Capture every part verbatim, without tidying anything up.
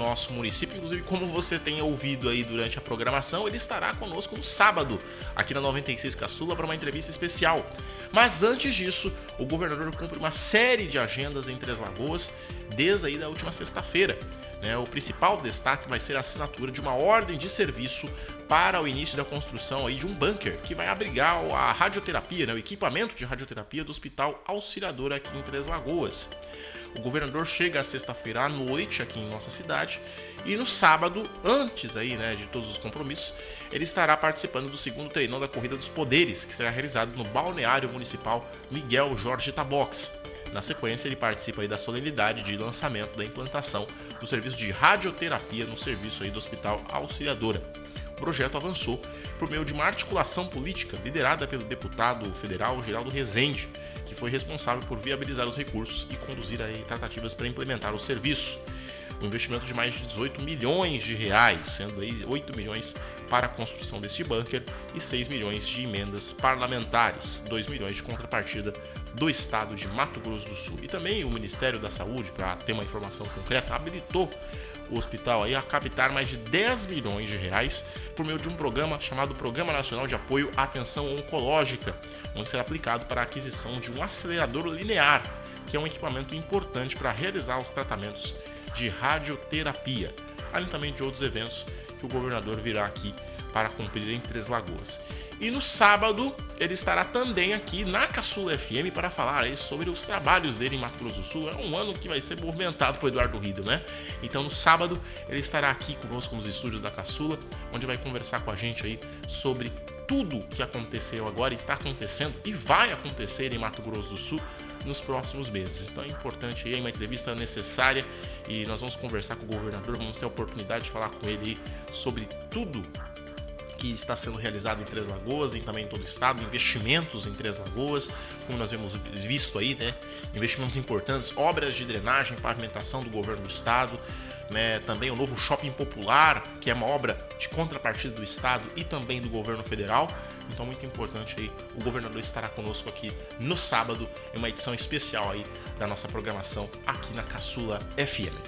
nosso município. Inclusive, como você tem ouvido aí durante a programação, ele estará conosco no sábado, aqui na noventa e seis Caçula, para uma entrevista especial. Mas antes disso, o governador cumpre uma série de agendas em Três Lagoas, desde aí da última sexta-feira. Né? O principal destaque vai ser a assinatura de uma ordem de serviço para o início da construção aí de um bunker que vai abrigar a radioterapia, né? O equipamento de radioterapia do Hospital Auxiliadora aqui em Três Lagoas. O governador chega à sexta-feira à noite aqui em nossa cidade e no sábado, antes aí, né, de todos os compromissos, ele estará participando do segundo treinão da Corrida dos Poderes, que será realizado no Balneário Municipal Miguel Jorge Tabox. Na sequência, ele participa aí da solenidade de lançamento da implantação do serviço de radioterapia no serviço aí do Hospital Auxiliadora. O projeto avançou por meio de uma articulação política liderada pelo deputado federal Geraldo Rezende, que foi responsável por viabilizar os recursos e conduzir aí tratativas para implementar o serviço. Um investimento de mais de dezoito milhões de reais, sendo aí oito milhões para a construção deste bunker e seis milhões de emendas parlamentares, dois milhões de contrapartida do estado de Mato Grosso do Sul. E também o Ministério da Saúde, para ter uma informação concreta, habilitou o hospital aí a captar mais de dez milhões de reais por meio de um programa chamado Programa Nacional de Apoio à Atenção Oncológica, onde será aplicado para a aquisição de um acelerador linear, que é um equipamento importante para realizar os tratamentos de radioterapia, além também de outros eventos que o governador virá aqui para cumprir em Três Lagoas. E no sábado ele estará também aqui na Caçula F M para falar aí sobre os trabalhos dele em Mato Grosso do Sul. É um ano que vai ser movimentado por Eduardo Riedel, né? Então no sábado ele estará aqui conosco nos estúdios da Caçula, onde vai conversar com a gente aí sobre tudo que aconteceu agora, está acontecendo e vai acontecer em Mato Grosso do Sul nos próximos meses. Então é importante aí, é uma entrevista necessária e nós vamos conversar com o governador, vamos ter a oportunidade de falar com ele aí sobre tudo que está sendo realizado em Três Lagoas e também em todo o estado, investimentos em Três Lagoas, como nós vemos visto aí, né? Investimentos importantes, obras de drenagem, pavimentação do governo do estado, né? Também o novo shopping popular, que é uma obra de contrapartida do estado e também do governo federal. Então muito importante aí, o governador estará conosco aqui no sábado em uma edição especial aí da nossa programação aqui na Caçula F M.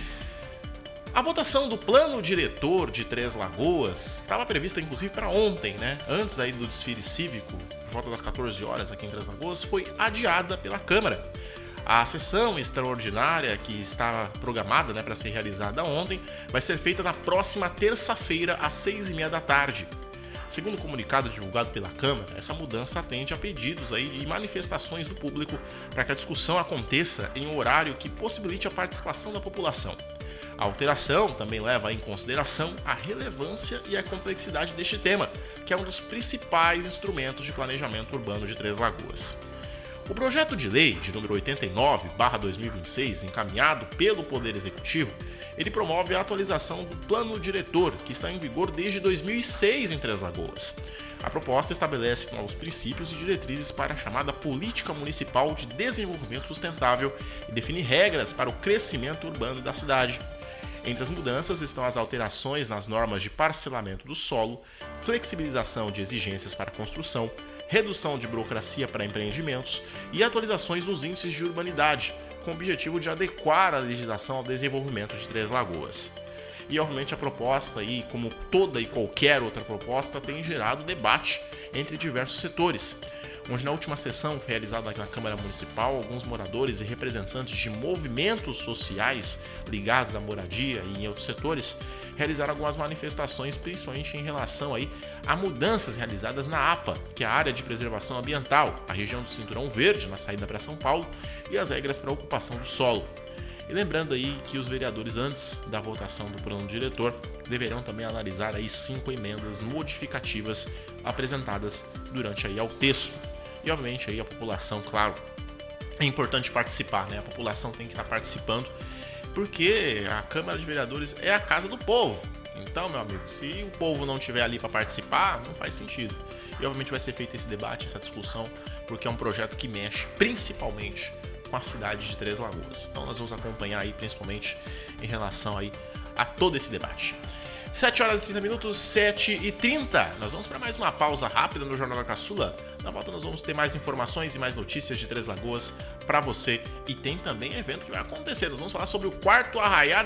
A votação do plano diretor de Três Lagoas estava prevista inclusive para ontem, né? Antes aí do desfile cívico, por volta das quatorze horas aqui em Três Lagoas, foi adiada pela Câmara. A sessão extraordinária que estava programada, né, para ser realizada ontem vai ser feita na próxima terça-feira às seis e meia da tarde. Segundo o comunicado divulgado pela Câmara, essa mudança atende a pedidos aí e manifestações do público para que a discussão aconteça em um horário que possibilite a participação da população. A alteração também leva em consideração a relevância e a complexidade deste tema, que é um dos principais instrumentos de planejamento urbano de Três Lagoas. O projeto de lei de número oitenta e nove barra dois mil e vinte e seis, encaminhado pelo Poder Executivo, ele promove a atualização do plano diretor, que está em vigor desde dois mil e seis em Três Lagoas. A proposta estabelece novos princípios e diretrizes para a chamada Política Municipal de Desenvolvimento Sustentável e define regras para o crescimento urbano da cidade. Entre as mudanças estão as alterações nas normas de parcelamento do solo, flexibilização de exigências para construção, redução de burocracia para empreendimentos e atualizações nos índices de urbanidade, com o objetivo de adequar a legislação ao desenvolvimento de Três Lagoas. E, obviamente, a proposta, aí, como toda e qualquer outra proposta, tem gerado debate entre diversos setores, onde na última sessão realizada na Câmara Municipal, alguns moradores e representantes de movimentos sociais ligados à moradia e em outros setores realizaram algumas manifestações, principalmente em relação aí a mudanças realizadas na A P A, que é a Área de Preservação Ambiental, a região do Cinturão Verde, na saída para São Paulo, e as regras para a ocupação do solo. E lembrando aí que os vereadores, antes da votação do plano diretor, deverão também analisar aí cinco emendas modificativas apresentadas durante aí ao texto. E obviamente aí a população, claro, é importante participar, né? A população tem que estar participando, porque a Câmara de Vereadores é a casa do povo. Então, meu amigo, se o povo não estiver ali para participar, não faz sentido. E obviamente vai ser feito esse debate, essa discussão, porque é um projeto que mexe principalmente com a cidade de Três Lagoas. Então nós vamos acompanhar aí principalmente em relação aí a todo esse debate. sete horas e trinta minutos, sete e trinta. Nós vamos para mais uma pausa rápida no Jornal da Caçula. Na volta nós vamos ter mais informações e mais notícias de Três Lagoas para você. E tem também evento que vai acontecer. Nós vamos falar sobre o quarto Arraiá